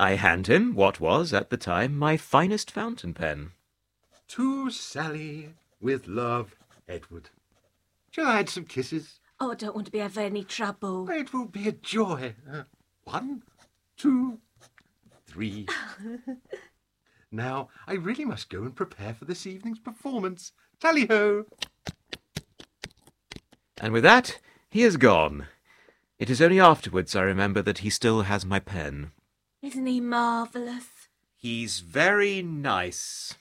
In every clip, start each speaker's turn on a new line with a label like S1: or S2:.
S1: I hand him what was, at the time, my finest fountain pen.
S2: To Sally, with love, Edward. Shall I add some kisses?
S3: Oh, I don't want to be of any trouble.
S2: It will be a joy. 1, 2, 3. Now, I really must go and prepare for this evening's performance. Tally-ho!
S1: And with that, he is gone. It is only afterwards I remember that he still has my pen.
S3: Isn't he marvellous?
S1: He's very nice.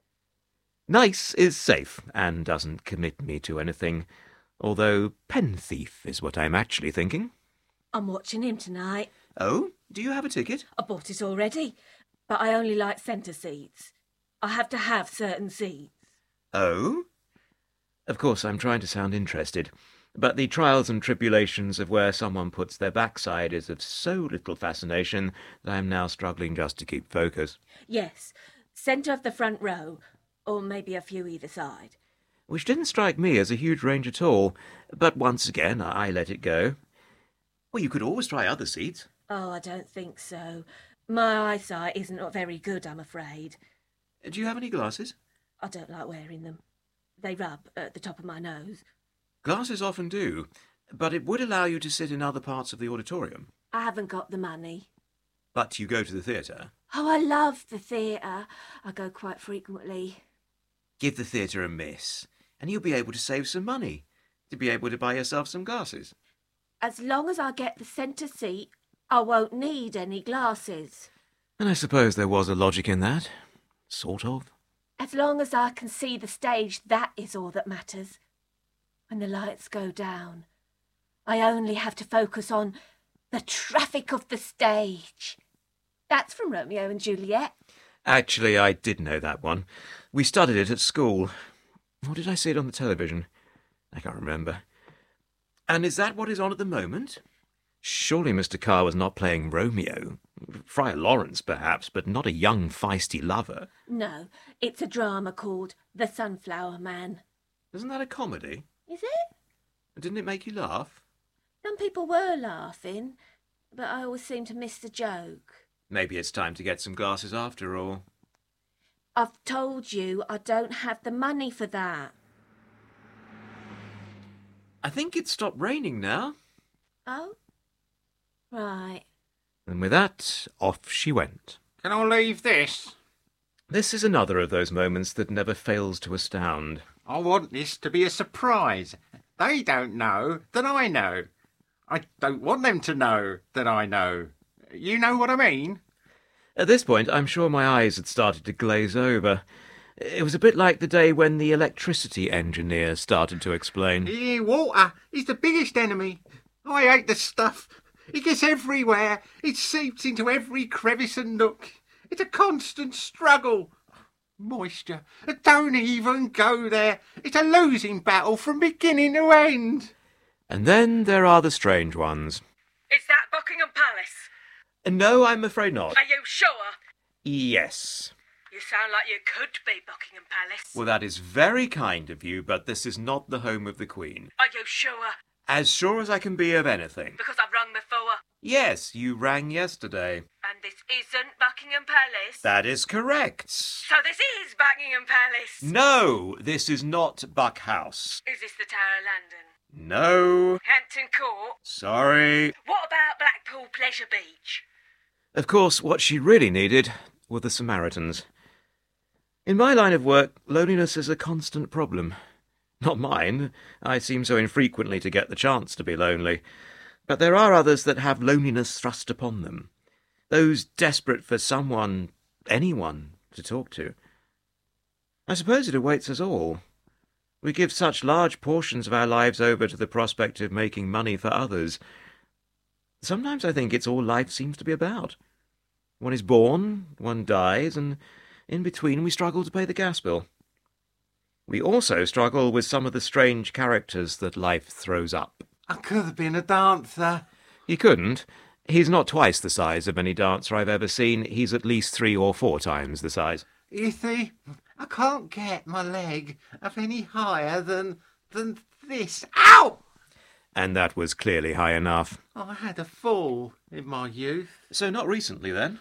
S1: Nice is safe, and doesn't commit me to anything, although pen thief is what I'm actually thinking.
S3: I'm watching him tonight.
S1: Oh, do you have a ticket?
S3: I bought it already, but I only like centre seats. I have to have certain seats.
S1: Oh? Of course, I'm trying to sound interested, but the trials and tribulations of where someone puts their backside is of so little fascination that I'm now struggling just to keep focus.
S3: Yes, centre of the front row, or maybe a few either side.
S1: Which didn't strike me as a huge range at all, but once again I let it go. Well, you could always try other seats.
S3: Oh, I don't think so. My eyesight isn't very good, I'm afraid.
S1: Do you have any glasses?
S3: I don't like wearing them. They rub at the top of my nose.
S1: Glasses often do, but it would allow you to sit in other parts of the auditorium.
S3: I haven't got the money.
S1: But you go to the theatre.
S3: Oh, I love the theatre. I go quite frequently.
S1: Give the theatre a miss, and you'll be able to save some money, to be able to buy yourself some glasses.
S3: As long as I get the centre seat, I won't need any glasses.
S1: And I suppose there was a logic in that. Sort of.
S3: As long as I can see the stage, that is all that matters. When the lights go down, I only have to focus on the traffic of the stage. That's from Romeo and Juliet.
S1: Actually, I did know that one. We studied it at school. Or did I see it on the television? I can't remember. And is that what is on at the moment? Surely Mr. Carr was not playing Romeo. Friar Lawrence, perhaps, but not a young, feisty lover.
S3: No, it's a drama called The Sunflower Man.
S1: Isn't that a comedy?
S3: Is it?
S1: Didn't it make you laugh?
S3: Some people were laughing, but I always seem to miss the joke.
S1: Maybe it's time to get some glasses after all.
S3: I've told you I don't have the money for that.
S1: I think it's stopped raining now.
S3: Oh? Right.
S1: And with that, off she went.
S2: Can I leave this?
S1: This is another of those moments that never fails to astound.
S2: I want this to be a surprise. They don't know that I know. I don't want them to know that I know. You know what I mean?
S1: At this point, I'm sure my eyes had started to glaze over. It was a bit like the day when the electricity engineer started to explain.
S2: Water is the biggest enemy. I hate the stuff. It gets everywhere. It seeps into every crevice and nook. It's a constant struggle. Moisture. Don't even go there. It's a losing battle from beginning to end.
S1: And then there are the strange ones.
S3: Is that Buckingham Palace?
S1: No, I'm afraid not.
S3: Are you sure?
S1: Yes.
S3: You sound like you could be Buckingham Palace.
S1: Well, that is very kind of you, but this is not the home of the Queen.
S3: Are you sure?
S1: As sure as I can be of anything.
S3: Because I've rung before.
S1: Yes, you rang yesterday.
S3: And this isn't Buckingham Palace?
S1: That is correct.
S3: So this is Buckingham Palace?
S1: No, this is not Buck House.
S3: Is this the Tower of London?
S1: No.
S3: Hampton Court?
S1: Sorry.
S3: What about Blackpool Pleasure Beach?
S1: Of course, what she really needed were the Samaritans. In my line of work, loneliness is a constant problem. Not mine. I seem so infrequently to get the chance to be lonely. But there are others that have loneliness thrust upon them. Those desperate for someone, anyone, to talk to. I suppose it awaits us all. We give such large portions of our lives over to the prospect of making money for others. Sometimes I think it's all life seems to be about. One is born, one dies, and in between we struggle to pay the gas bill. We also struggle with some of the strange characters that life throws up.
S2: I could have been a dancer.
S1: He couldn't. He's not twice the size of any dancer I've ever seen. He's at least 3 or 4 times the size.
S2: You see, I can't get my leg up any higher than this. Ow!
S1: And that was clearly high enough.
S2: I had a fall in my youth.
S1: So not recently, then?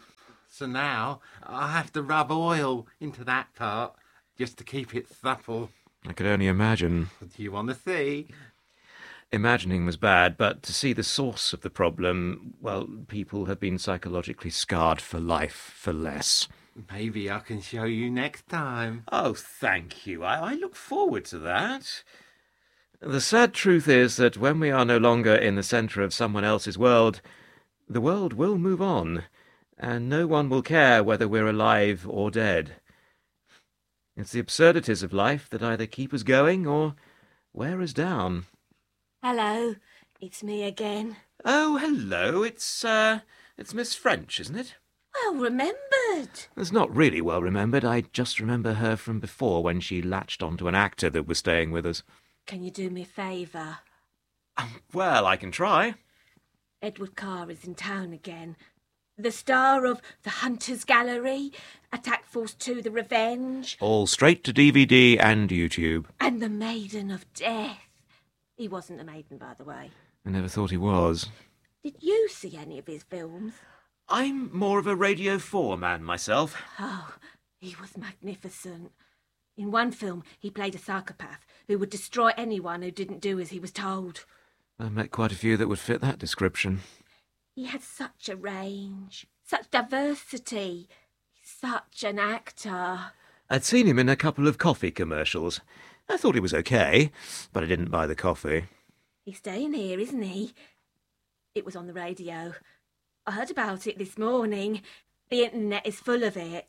S2: So now I have to rub oil into that part just to keep it supple.
S1: I could only imagine.
S2: Do you want to see?
S1: Imagining was bad, but to see the source of the problem, well, people have been psychologically scarred for life for less.
S2: Maybe I can show you next time.
S1: Oh, thank you. I look forward to that. The sad truth is that when we are no longer in the centre of someone else's world, the world will move on, and no one will care whether we're alive or dead. It's the absurdities of life that either keep us going or wear us down.
S3: Hello, it's me again.
S1: Oh, hello. It's Miss French, isn't it?
S3: Well remembered.
S1: It's not really well remembered. I just remember her from before when she latched onto an actor that was staying with us.
S3: Can you do me a favour?
S1: Well, I can try.
S3: Edward Carr is in town again. The star of The Hunter's Gallery, Attack Force 2 The Revenge,
S1: All straight to DVD and YouTube.
S3: and The Maiden of Death. He wasn't a maiden, by the way.
S1: I never thought he was.
S3: Did you see any of his films?
S1: I'm more of a Radio 4 man myself.
S3: Oh, he was magnificent. In one film, he played a psychopath who would destroy anyone who didn't do as he was told.
S1: I've met quite a few that would fit that description.
S3: He had such a range, such diversity. Such an actor.
S1: I'd seen him in a couple of coffee commercials. I thought he was okay, but I didn't buy the coffee.
S3: He's staying here, isn't he? It was on the radio. I heard about it this morning. The internet is full of it.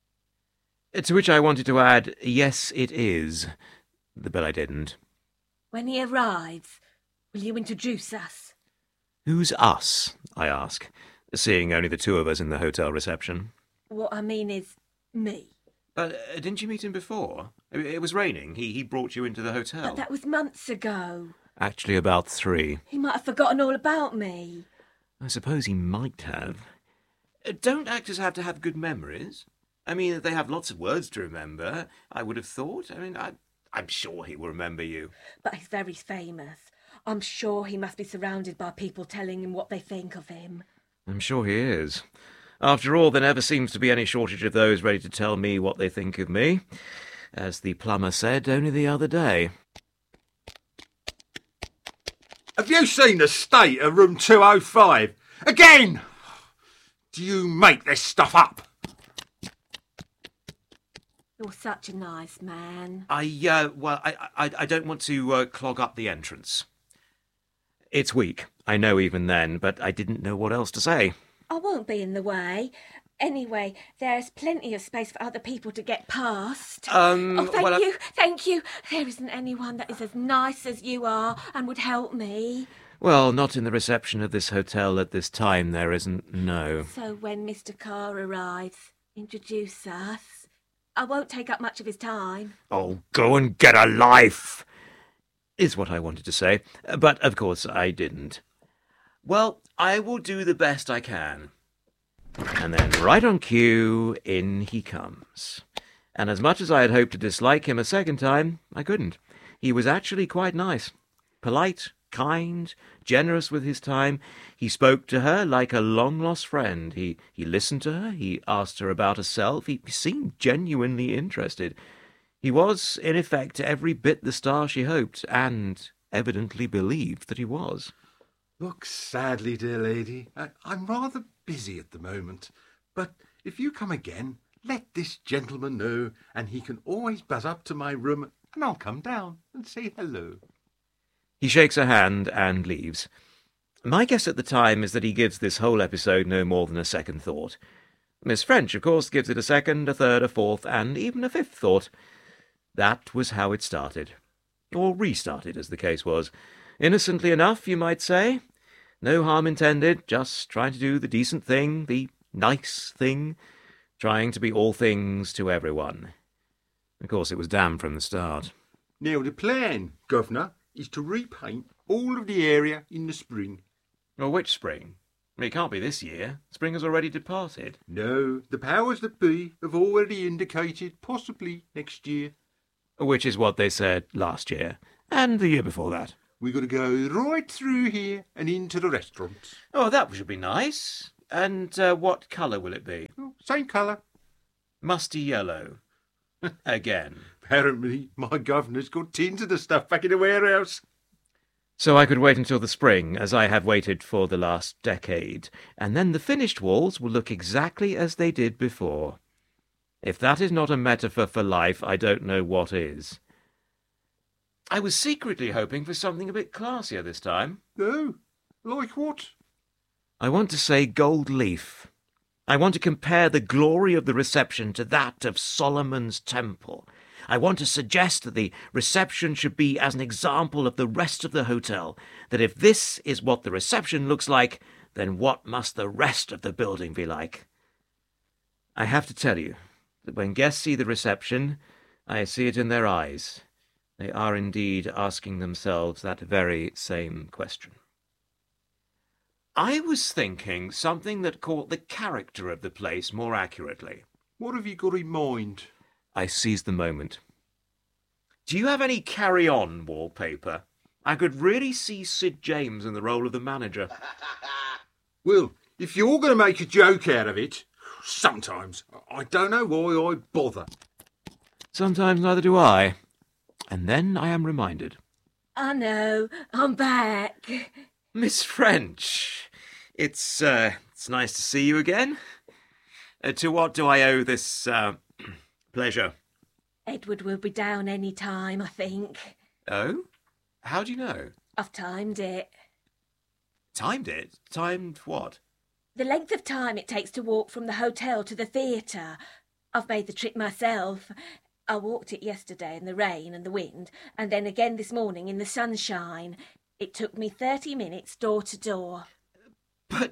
S1: To which I wanted to add, yes, it is. But I didn't.
S3: When he arrives, will you introduce us?
S1: Who's us? I ask, seeing only the two of us in the hotel reception.
S3: What I mean is, me.
S1: Didn't you meet him before? It was raining. He brought you into the hotel.
S3: But that was months ago.
S1: Actually, about 3.
S3: He might have forgotten all about me.
S1: I suppose he might have. Don't actors have to have good memories? I mean, they have lots of words to remember, I would have thought. I mean, I'm sure he will remember you.
S3: But he's very famous. I'm sure he must be surrounded by people telling him what they think of him.
S1: I'm sure he is. After all, there never seems to be any shortage of those ready to tell me what they think of me. As the plumber said only the other day.
S2: Have you seen the state of room 205? Again! Do you make this stuff up?
S3: You're such a nice man.
S1: I don't want to clog up the entrance. It's weak, I know even then, but I didn't know what else to say.
S3: I won't be in the way. Anyway, there's plenty of space for other people to get past. Thank you. There isn't anyone that is as nice as you are and would help me.
S1: Well, not in the reception of this hotel at this time, there isn't, no.
S3: So when Mr. Carr arrives, introduce us. I won't take up much of his time.
S1: Oh, go and get a life, is what I wanted to say, but of course I didn't. Well, I will do the best I can. And then right on cue, in he comes. And as much as I had hoped to dislike him a second time, I couldn't. He was actually quite nice. Polite, kind, generous with his time. He spoke to her like a long-lost friend. He listened to her. He asked her about herself. He seemed genuinely interested. He was, in effect, every bit the star she hoped, and evidently believed that he was.
S2: Look sadly, dear lady. I'm rather busy at the moment, but if you come again, let this gentleman know, and he can always buzz up to my room, and I'll come down and say hello.
S1: He shakes her hand and leaves. My guess at the time is that he gives this whole episode no more than a second thought. Miss French, of course, gives it a second, a third, a fourth, and even a fifth thought. That was how it started. Or restarted, as the case was. Innocently enough, you might say. No harm intended, just trying to do the decent thing, the nice thing, trying to be all things to everyone. Of course, it was damned from the start.
S2: Now, the plan, Governor, is to repaint all of the area in the spring.
S1: Well, which spring? It can't be this year. Spring has already departed.
S2: No, the powers that be have already indicated possibly next year.
S1: Which is what they said last year, and the year before that.
S2: We're going to go right through here and into the restaurants.
S1: Oh, that should be nice. And what colour will it be?
S2: Oh, Same colour.
S1: Musty yellow. Again.
S2: Apparently, my governor's got tins of the stuff back in the warehouse.
S1: So I could wait until the spring, as I have waited for the last decade, and then the finished walls will look exactly as they did before. If that is not a metaphor for life, I don't know what is. I was secretly hoping for something a bit classier this time.
S2: Oh, like what?
S1: I want to say gold leaf. I want to compare the glory of the reception to that of Solomon's temple. I want to suggest that the reception should be as an example of the rest of the hotel, that if this is what the reception looks like, then what must the rest of the building be like? I have to tell you that when guests see the reception, I see it in their eyes. They are indeed asking themselves that very same question. I was thinking something that caught the character of the place more accurately.
S2: What have you got in mind?
S1: I seized the moment. Do you have any carry-on wallpaper? I could really see Sid James in the role of the manager.
S2: Well, if you're going to make a joke out of it, sometimes, I don't know why I bother.
S1: Sometimes neither do I. And then I am reminded.
S3: I know, I'm back.
S1: Miss French, it's nice to see you again. To what do I owe this, pleasure?
S3: Edward will be down any time, I think.
S1: Oh? How do you know?
S3: I've timed it.
S1: Timed it? Timed what?
S3: The length of time it takes to walk from the hotel to the theatre. I've made the trip myself. I walked it yesterday in the rain and the wind, and then again this morning in the sunshine. It took me 30 minutes door to door.
S1: But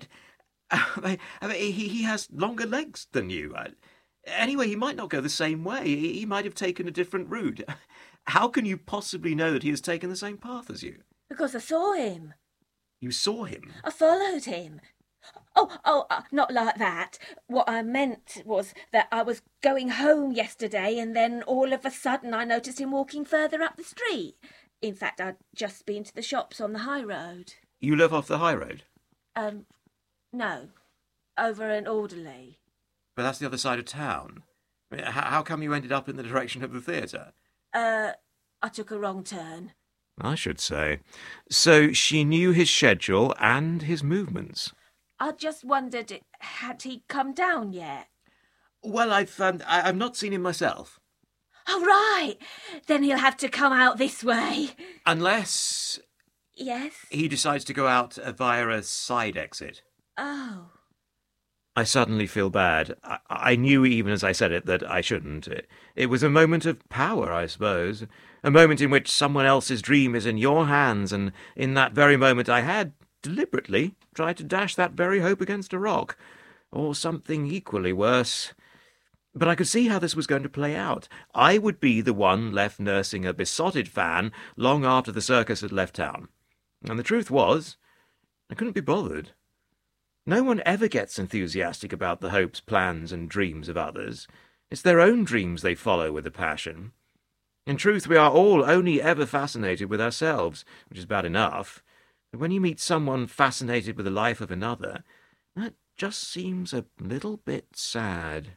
S1: he has longer legs than you. Anyway, he might not go the same way. He might have taken a different route. How can you possibly know that he has taken the same path as you?
S3: Because I saw him.
S1: You saw him?
S3: I followed him. Not like that. What I meant was that I was going home yesterday and then all of a sudden I noticed him walking further up the street. In fact, I'd just been to the shops on the high road.
S1: You live off the high road?
S3: No. Over an Alderley.
S1: But that's the other side of town. How come you ended up in the direction of the theatre?
S3: I took a wrong turn.
S1: I should say. So she knew his schedule and his movements.
S3: I just wondered, had he come down yet?
S1: Well, I've not seen him myself.
S3: Oh, right. Then he'll have to come out this way.
S1: Unless...
S3: Yes?
S1: He decides to go out via a side exit.
S3: Oh.
S1: I suddenly feel bad. I knew even as I said it that I shouldn't. It was a moment of power, I suppose. A moment in which someone else's dream is in your hands, and in that very moment I had, deliberately, tried to dash that very hope against a rock. Or something equally worse. But I could see how this was going to play out. I would be the one left nursing a besotted fan long after the circus had left town. And the truth was, I couldn't be bothered. No one ever gets enthusiastic about the hopes, plans, and dreams of others. It's their own dreams they follow with a passion. In truth, we are all only ever fascinated with ourselves, which is bad enough. But when you meet someone fascinated with the life of another, that just seems a little bit sad.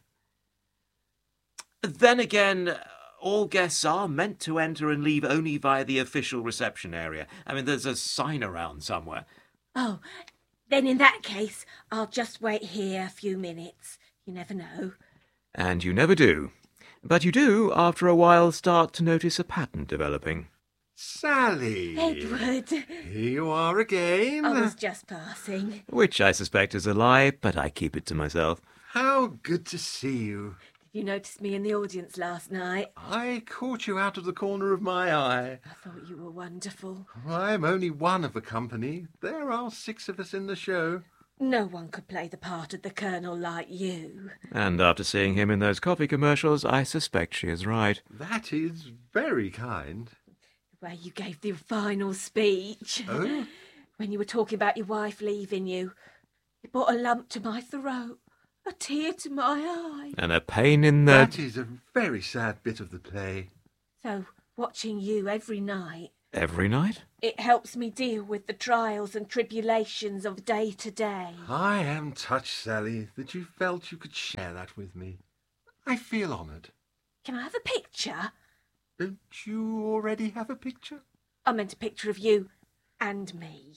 S1: Then again, all guests are meant to enter and leave only via the official reception area. I mean, there's a sign around somewhere.
S3: Oh, then in that case, I'll just wait here a few minutes. You never know.
S1: And you never do. But you do, after a while, start to notice a pattern developing.
S2: Sally!
S3: Edward!
S2: Here you are again.
S3: I was just passing.
S1: Which I suspect is a lie, but I keep it to myself.
S2: How good to see you.
S3: Did you notice me in the audience last night?
S2: I caught you out of the corner of my eye.
S3: I thought you were wonderful.
S2: I'm only one of a company. There are 6 of us in the show.
S3: No one could play the part of the Colonel like you.
S1: And after seeing him in those coffee commercials, I suspect she is right.
S2: That is very kind.
S3: The way you gave the final speech.
S2: Oh?
S3: When you were talking about your wife leaving you. It brought a lump to my throat. A tear to my eye.
S1: And a pain in the...
S2: That is a very sad bit of the play.
S3: So, watching you every night,
S1: Every night?
S3: It helps me deal with the trials and tribulations of day to day.
S2: I am touched, Sally, that you felt you could share that with me. I feel honoured.
S3: Can I have a picture?
S2: Don't you already have a picture?
S3: I meant a picture of you and me.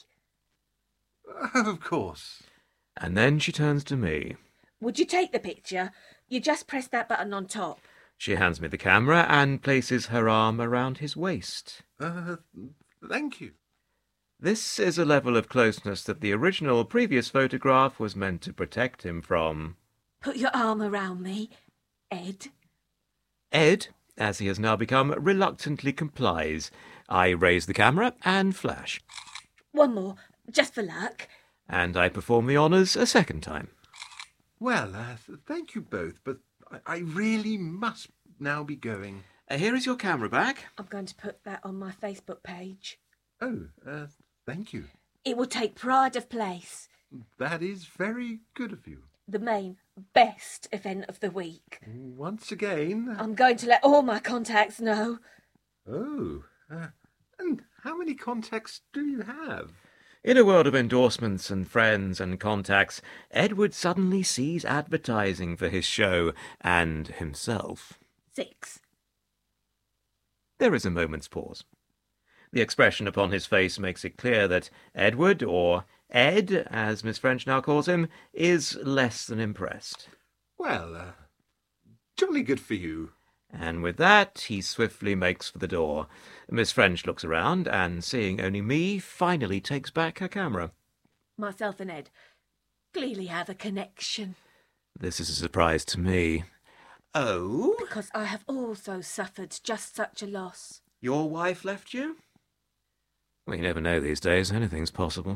S2: Of course.
S1: And then she turns to me.
S3: Would you take the picture? You just press that button on top.
S1: She hands me the camera and places her arm around his waist.
S2: Thank you.
S1: This is a level of closeness that the original previous photograph was meant to protect him from.
S3: Put your arm around me, Ed.
S1: Ed, as he has now become, reluctantly complies. I raise the camera and flash.
S3: One more, just for luck.
S1: And I perform the honours a second time.
S2: Well, thank you both, but I really must now be going.
S1: Here is your camera back.
S3: I'm going to put that on my Facebook page.
S2: Oh, thank you.
S3: It will take pride of place.
S2: That is very good of you.
S3: The main, best event of the week.
S2: Once again.
S3: I'm going to let all my contacts know.
S2: Oh, and how many contacts do you have?
S1: In a world of endorsements and friends and contacts, Edward suddenly sees advertising for his show and himself.
S3: 6.
S1: There is a moment's pause. The expression upon his face makes it clear that Edward, or Ed, as Miss French now calls him, is less than impressed.
S2: Well, jolly good for you.
S1: And with that, he swiftly makes for the door. Miss French looks around, and seeing only me, finally takes back her camera.
S3: Myself and Ed clearly have a connection.
S1: This is a surprise to me. Oh?
S3: Because I have also suffered just such a loss.
S1: Your wife left you? Well, you never know these days. Anything's possible.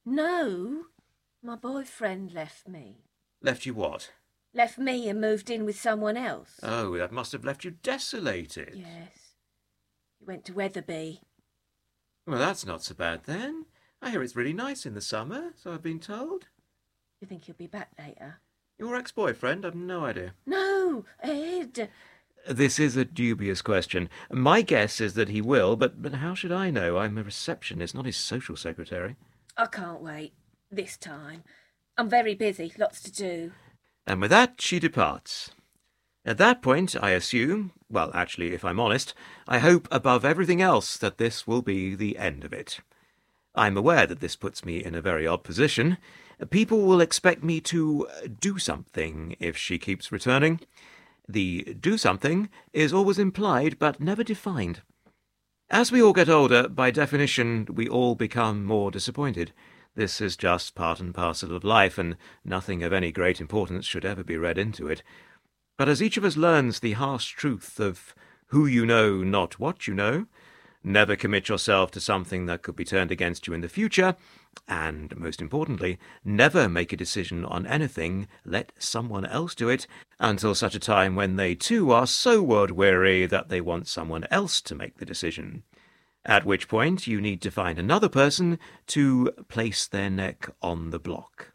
S3: No, my boyfriend left me.
S1: Left you what?
S3: Left me and moved in with someone else.
S1: Oh, that must have left you desolated.
S3: Yes. He went to Weatherby.
S1: Well, that's not so bad then. I hear it's really nice in the summer, so I've been told.
S3: You think he'll be back later?
S1: Your ex-boyfriend? I've no idea.
S3: No, Ed.
S1: This is a dubious question. My guess is that he will, but how should I know? I'm a receptionist, not his social secretary.
S3: I can't wait. This time. I'm very busy. Lots to do.
S1: And with that, she departs. At that point, I assume, well, actually, if I'm honest, I hope above everything else that this will be the end of it. I'm aware that this puts me in a very odd position. People will expect me to do something if she keeps returning. The do something is always implied but never defined. As we all get older, by definition, we all become more disappointed. This is just part and parcel of life, and nothing of any great importance should ever be read into it. But as each of us learns the harsh truth of who you know, not what you know, never commit yourself to something that could be turned against you in the future, and, most importantly, never make a decision on anything, let someone else do it, until such a time when they too are so world-weary that they want someone else to make the decision. At which point you need to find another person to place their neck on the block.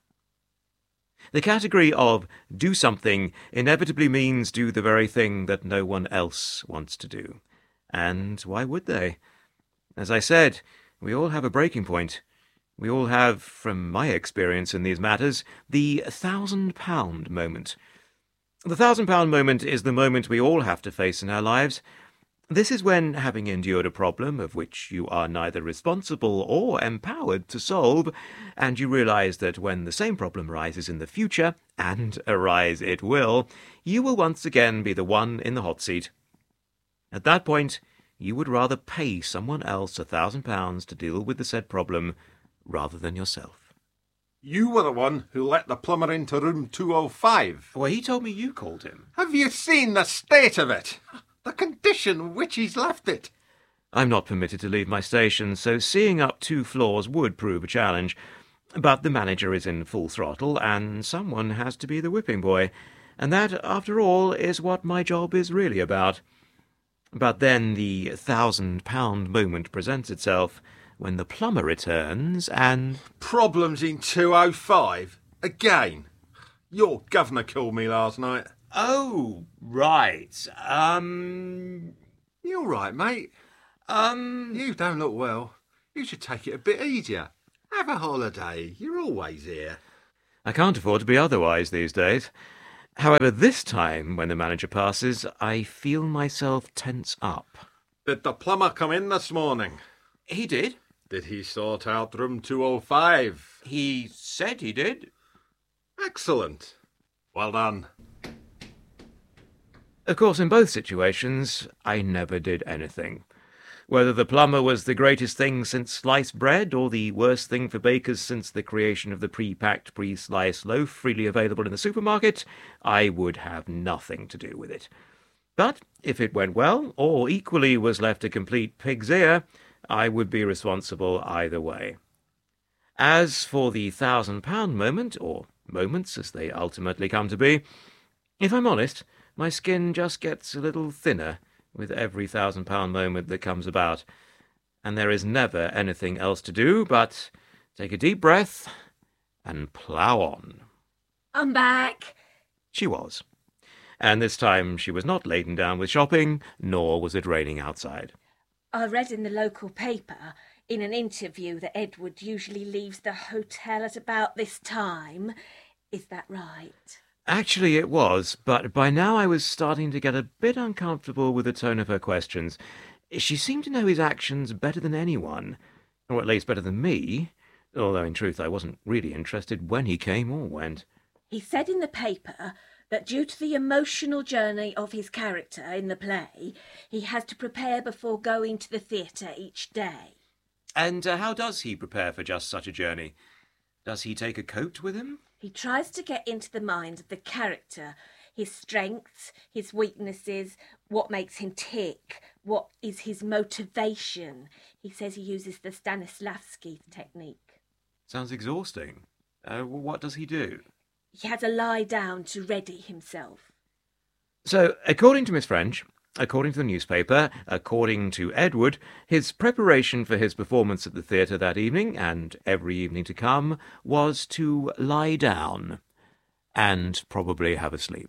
S1: The category of do something inevitably means do the very thing that no one else wants to do. And why would they? As I said, we all have a breaking point. We all have, from my experience in these matters, the £1,000 moment. The £1,000 moment is the moment we all have to face in our lives. This is when, having endured a problem of which you are neither responsible or empowered to solve, and you realise that when the same problem arises in the future, and arise it will, you will once again be the one in the hot seat. At that point, you would rather pay someone else £1,000 to deal with the said problem rather than yourself.
S2: You were the one who let the plumber into room 205.
S1: Well, he told me you called him.
S2: Have you seen the state of it? The condition in which he's left it.
S1: I'm not permitted to leave my station, so seeing up 2 floors would prove a challenge. But the manager is in full throttle, and someone has to be the whipping boy. And that, after all, is what my job is really about. But then the £1,000 moment presents itself, when the plumber returns and...
S2: Problems in 205? Again? Your governor called me last night.
S1: Oh, right.
S2: You all right, mate? You don't look well. You should take it a bit easier. Have a holiday. You're always here.
S1: I can't afford to be otherwise these days. However, this time, when the manager passes, I feel myself tense up.
S2: Did the plumber come in this morning?
S1: He did.
S2: Did he sort out room 205?
S1: He said he did.
S2: Excellent. Well done.
S1: Of course, in both situations, I never did anything. Whether the plumber was the greatest thing since sliced bread, or the worst thing for bakers since the creation of the pre-packed, pre-sliced loaf freely available in the supermarket, I would have nothing to do with it. But if it went well, or equally was left a complete pig's ear, I would be responsible either way. As for the £1,000 moment, or moments as they ultimately come to be, if I'm honest, my skin just gets a little thinner with every £1,000 moment that comes about, and there is never anything else to do but take a deep breath and plough on.
S3: I'm back.
S1: She was. And this time she was not laden down with shopping, nor was it raining outside.
S3: I read in the local paper in an interview that Edward usually leaves the hotel at about this time. Is that right?
S1: Actually, it was, but by now I was starting to get a bit uncomfortable with the tone of her questions. She seemed to know his actions better than anyone, or at least better than me, although in truth I wasn't really interested when he came or went.
S3: He said in the paper that due to the emotional journey of his character in the play, he has to prepare before going to the theatre each day.
S1: And how does he prepare for just such a journey? Does he take a coat with him?
S3: He tries to get into the mind of the character, his strengths, his weaknesses, what makes him tick, what is his motivation. He says he uses the Stanislavski technique.
S1: Sounds exhausting. What does he do?
S3: He has a lie down to ready himself.
S1: So, according to Miss French, according to the newspaper, according to Edward, his preparation for his performance at the theatre that evening, and every evening to come, was to lie down and probably have a sleep.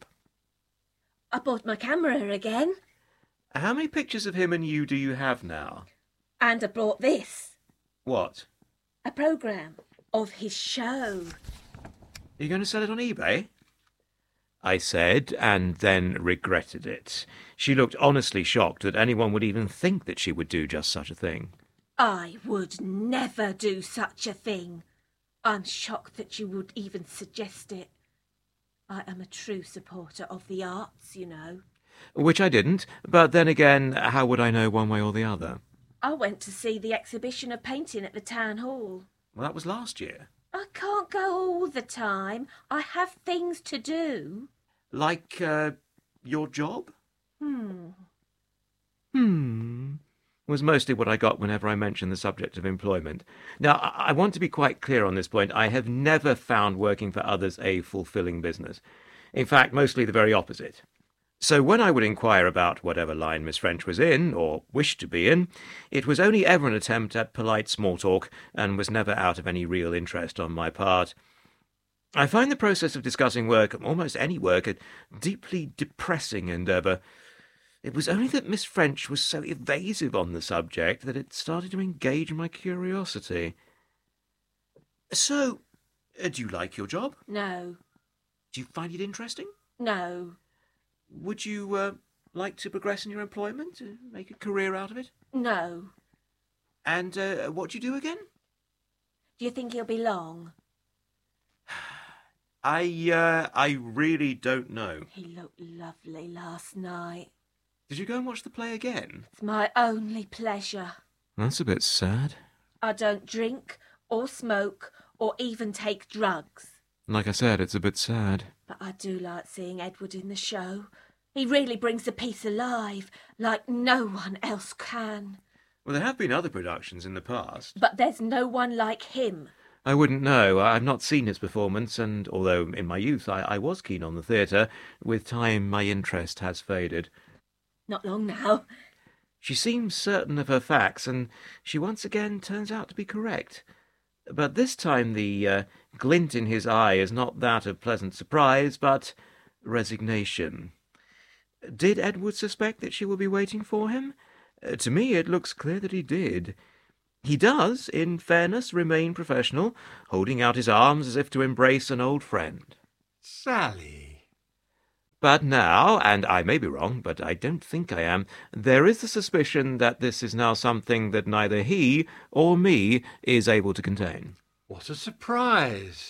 S3: I bought my camera again.
S1: How many pictures of him and you do you have now?
S3: And I brought this.
S1: What?
S3: A programme of his show.
S1: Are you going to sell it on eBay? I said, and then regretted it. She looked honestly shocked that anyone would even think that she would do just such a thing.
S3: I would never do such a thing. I'm shocked that you would even suggest it. I am a true supporter of the arts, you know.
S1: Which I didn't, but then again, how would I know one way or the other?
S3: I went to see the exhibition of painting at the town hall.
S1: Well, that was last year.
S3: I can't go all the time. I have things to do.
S1: Like, your job? Was mostly what I got whenever I mentioned the subject of employment. Now, I want to be quite clear on this point. I have never found working for others a fulfilling business. In fact, mostly the very opposite. So when I would inquire about whatever line Miss French was in, or wished to be in, it was only ever an attempt at polite small talk, and was never out of any real interest on my part. I find the process of discussing work, almost any work, a deeply depressing endeavour. It was only that Miss French was so evasive on the subject that it started to engage my curiosity. So, do you like your job?
S3: No.
S1: Do you find it interesting?
S3: No.
S1: Would you like to progress in your employment, make a career out of it?
S3: No.
S1: And what do you do again?
S3: Do you think he'll be long?
S1: I really don't know.
S3: He looked lovely last night.
S1: Did you go and watch the play again?
S3: It's my only pleasure.
S1: That's a bit sad.
S3: I don't drink or smoke or even take drugs.
S1: Like I said, it's a bit sad.
S3: But I do like seeing Edward in the show. He really brings the piece alive, like no one else can.
S1: Well, there have been other productions in the past.
S3: But there's no one like him.
S1: I wouldn't know. I've not seen his performance, and although in my youth I was keen on the theatre, with time my interest has faded.
S3: Not long now.
S1: She seems certain of her facts, and she once again turns out to be correct. But this time the glint in his eye is not that of pleasant surprise, but resignation. Did Edward suspect that she would be waiting for him? To me, it looks clear that he did. He does, in fairness, remain professional, holding out his arms as if to embrace an old friend.
S2: Sally.
S1: But now, and I may be wrong, but I don't think I am, there is the suspicion that this is now something that neither he or me is able to contain.
S2: What a surprise.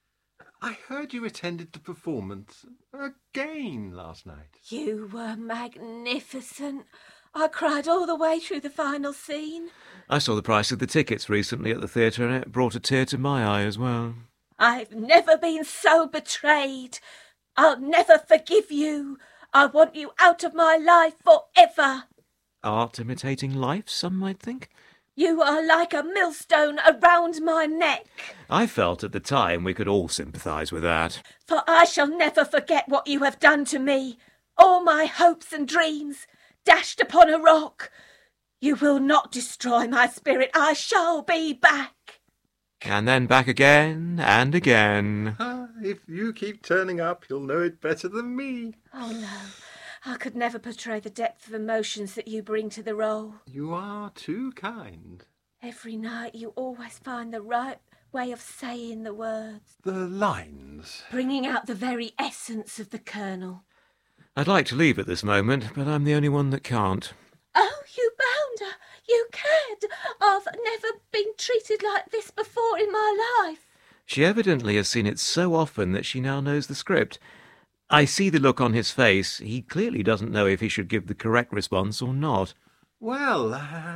S2: I heard you attended the performance again last night.
S3: You were magnificent. I cried all the way through the final scene.
S1: I saw the price of the tickets recently at the theatre, and it brought a tear to my eye as well.
S3: I've never been so betrayed. I'll never forgive you. I want you out of my life forever.
S1: Art imitating life, some might think.
S3: You are like a millstone around my neck.
S1: I felt at the time we could all sympathise with that.
S3: For I shall never forget what you have done to me. All my hopes and dreams, dashed upon a rock. You will not destroy my spirit. I shall be back.
S1: And then back again and again.
S2: If you keep turning up, you'll know it better than me.
S3: Oh, no. I could never portray the depth of emotions that you bring to the role.
S2: You are too kind.
S3: Every night you always find the right way of saying the words,
S2: The lines.
S3: bringing out the very essence of the Colonel.
S1: I'd like to leave at this moment, but I'm the only one that can't.
S3: Oh, you bounder, you cad! I've never been treated like this before in my life.
S1: She evidently has seen it so often that she now knows the script. I see the look on his face. He clearly doesn't know if he should give the correct response or not.
S2: Well,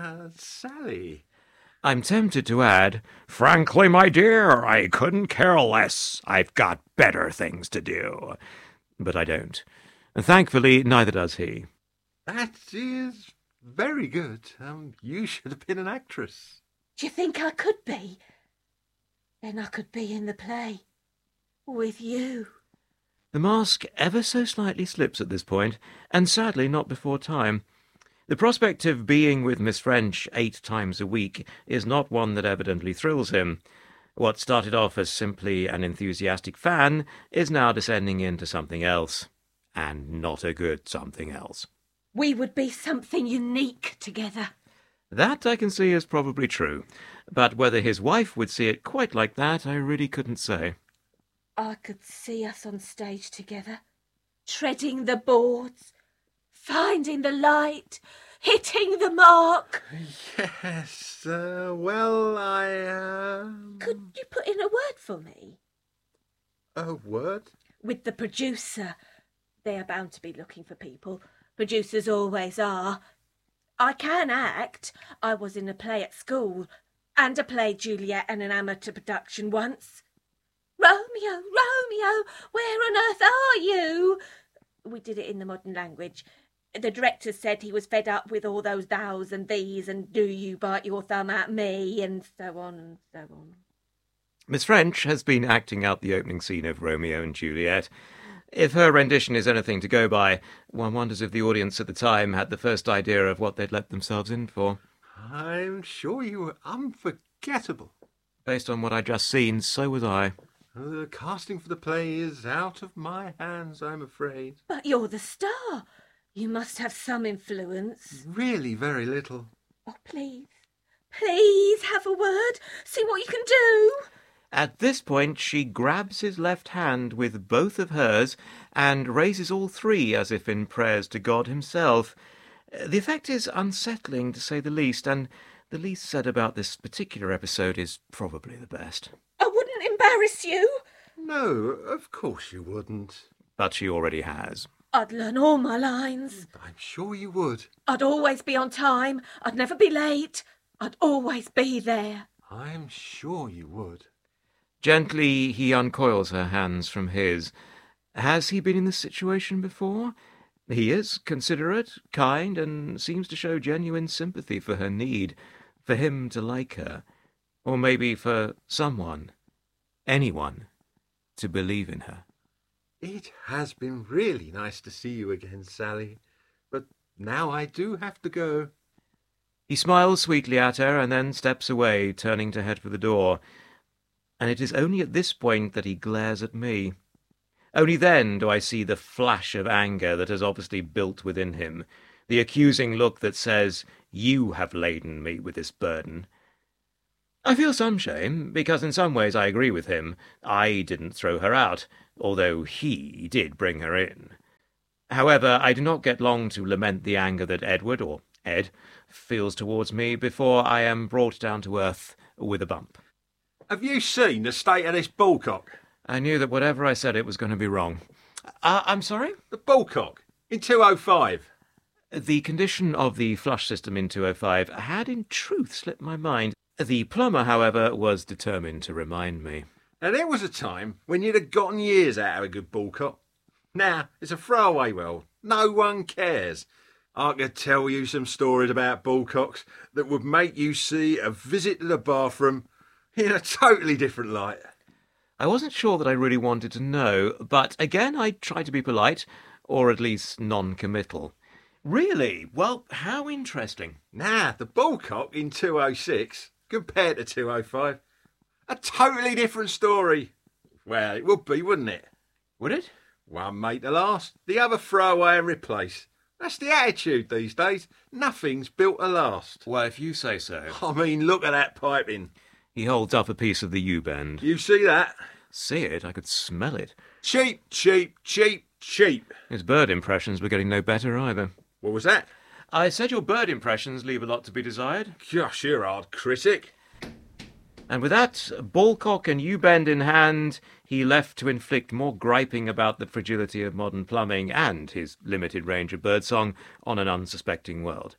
S2: Sally.
S1: I'm tempted to add, "Frankly, my dear, I couldn't care less. I've got better things to do." But I don't. Thankfully, neither does he.
S2: That is very good. You should have been an actress.
S3: Do you think I could be? Then I could be in the play. With you.
S1: The mask ever so slightly slips at this point, and sadly not before time. The prospect of being with Miss French 8 times a week is not one that evidently thrills him. What started off as simply an enthusiastic fan is now descending into something else. And not a good something else.
S3: We would be something unique together.
S1: That I can see is probably true, but whether his wife would see it quite like that, I really couldn't say.
S3: I could see us on stage together, treading the boards, finding the light, hitting the mark.
S2: Yes, well,
S3: Could you put in a word for me?
S2: A word?
S3: With the producer. They are bound to be looking for people. Producers always are. I can act. I was in a play at school, and I played Juliet in an amateur production once. Romeo, Romeo, where on earth are you? We did it in the modern language. The director said he was fed up with all those thous and these and do you bite your thumb at me and so on and so on.
S1: Miss French has been acting out the opening scene of Romeo and Juliet. If her rendition is anything to go by, one wonders if the audience at the time had the first idea of what they'd let themselves in for.
S2: I'm sure you were unforgettable.
S1: Based on what I'd just seen, so was I.
S2: The casting for the play is out of my hands, I'm afraid.
S3: But you're the star. You must have some influence.
S2: Really very little.
S3: Oh, please, please have a word. See what you can do.
S1: At this point, she grabs his left hand with both of hers and raises all three as if in prayers to God himself. The effect is unsettling, to say the least, and the least said about this particular episode is probably the best.
S3: I wouldn't embarrass you.
S2: No, of course you wouldn't.
S1: But she already has.
S3: I'd learn all my lines.
S2: I'm sure you would.
S3: I'd always be on time. I'd never be late. I'd always be there.
S2: I'm sure you would.
S1: Gently, he uncoils her hands from his. Has he been in this situation before? He is considerate, kind, and seems to show genuine sympathy for her need, for him to like her, or maybe for someone, anyone, to believe in her.
S2: It has been really nice to see you again, Sally, but now I do have to go.
S1: He smiles sweetly at her and then steps away, turning to head for the door. And it is only at this point that he glares at me. Only then do I see the flash of anger that has obviously built within him, the accusing look that says, "You have laden me with this burden." I feel some shame, because in some ways I agree with him. I didn't throw her out, although he did bring her in. However, I do not get long to lament the anger that Edward, or Ed, feels towards me before I am brought down to earth with a bump.
S2: Have you seen the state of this bullcock?
S1: I knew that whatever I said, it was going to be wrong. I'm sorry?
S2: The bullcock in 205.
S1: The condition of the flush system in 205 had in truth slipped my mind. The plumber, however, was determined to remind me.
S2: Now, there was a time when you'd have gotten years out of a good bullcock. Now, it's a throwaway world. No one cares. I could tell you some stories about bullcocks that would make you see a visit to the bathroom in a totally different light.
S1: I wasn't sure that I really wanted to know, but again I tried to be polite, or at least non-committal. Really? Well, how interesting.
S2: Now, the bullcock in 206 compared to 205, a totally different story. Well, it would be, wouldn't it?
S1: Would it?
S2: One mate to last, the other throw away and replace. That's the attitude these days. Nothing's built to last.
S1: Well, if you say so.
S2: I mean, look at that piping.
S1: He holds up a piece of the U-bend.
S2: You see that?
S1: See it? I could smell it.
S2: Cheap, cheap, cheap, cheap.
S1: His bird impressions were getting no better either.
S2: What was that?
S1: I said your bird impressions leave a lot to be desired.
S2: Gosh, you're a hard critic.
S1: And with that, ballcock and U-bend in hand, he left to inflict more griping about the fragility of modern plumbing and his limited range of birdsong on an unsuspecting world.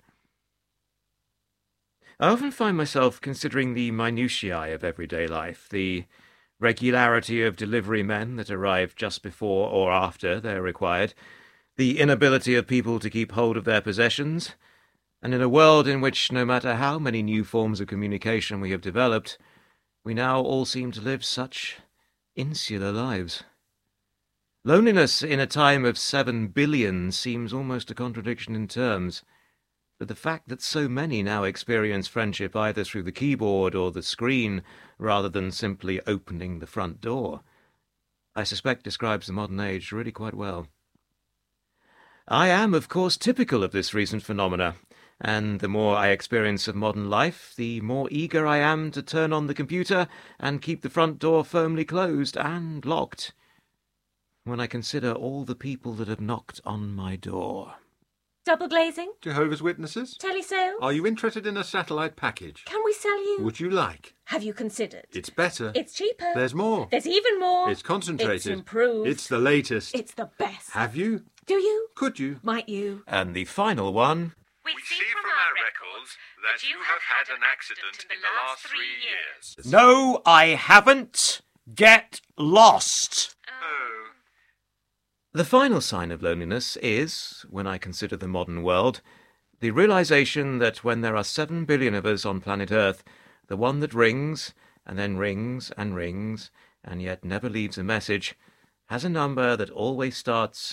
S1: I often find myself considering the minutiae of everyday life, the regularity of delivery men that arrive just before or after they're required, the inability of people to keep hold of their possessions, and in a world in which, no matter how many new forms of communication we have developed, we now all seem to live such insular lives. Loneliness in a time of 7 billion seems almost a contradiction in terms, but the fact that so many now experience friendship either through the keyboard or the screen rather than simply opening the front door, I suspect describes the modern age really quite well. I am, of course, typical of this recent phenomena, and the more I experience of modern life, the more eager I am to turn on the computer and keep the front door firmly closed and locked, when I consider all the people that have knocked on my door.
S3: Double glazing?
S2: Jehovah's Witnesses?
S3: Telesales?
S2: Are you interested in a satellite package?
S3: Can we sell you?
S2: Would you like?
S3: Have you considered?
S2: It's better.
S3: It's cheaper.
S2: There's more.
S3: There's even more.
S2: It's concentrated.
S3: It's improved.
S2: It's the latest.
S3: It's the best.
S2: Have you?
S3: Do you?
S2: Could you?
S3: Might you?
S1: And the final one...
S4: We see from our records that you have had an accident in the last 3 years.
S1: No, I haven't. Get lost.
S4: Oh.
S1: The final sign of loneliness is, when I consider the modern world, the realization that when there are 7 billion of us on planet Earth, the one that rings, and then rings, and yet never leaves a message, has a number that always starts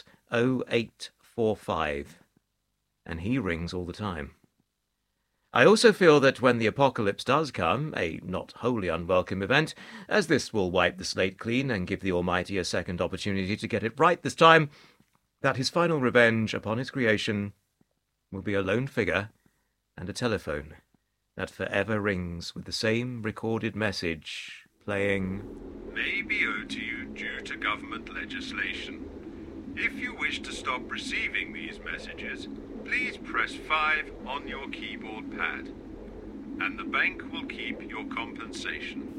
S1: 0845, and he rings all the time. I also feel that when the apocalypse does come, a not wholly unwelcome event, as this will wipe the slate clean and give the Almighty a second opportunity to get it right this time, that his final revenge upon his creation will be a lone figure and a telephone that forever rings with the same recorded message playing,
S4: May be owed to you due to government legislation. If you wish to stop receiving these messages, please press 5 on your keyboard pad, and the bank will keep your compensation.